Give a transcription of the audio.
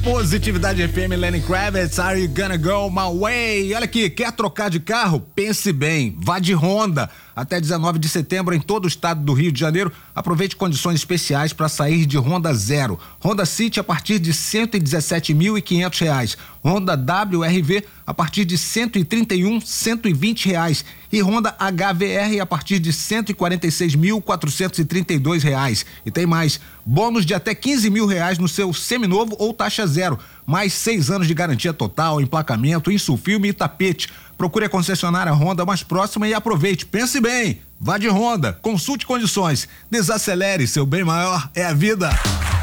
Positividade FM, Lenny Kravitz, Are You Gonna Go My Way? Olha aqui, quer trocar de carro? Pense bem, vá de Honda. Até 19 de setembro em todo o estado do Rio de Janeiro, aproveite condições especiais para sair de Honda Zero. Honda City a partir de R$ 117.500. Honda WRV a partir de R$ 131.120 e Honda HVR a partir de R$ 146.432. E tem mais, bônus de até R$ 15.000 no seu seminovo ou taxa zero, mais 6 anos de garantia total, emplacamento, insulfilme e tapete. Procure a concessionária Honda mais próxima e aproveite. Pense bem, vá de Honda, consulte condições, desacelere, seu bem maior é a vida.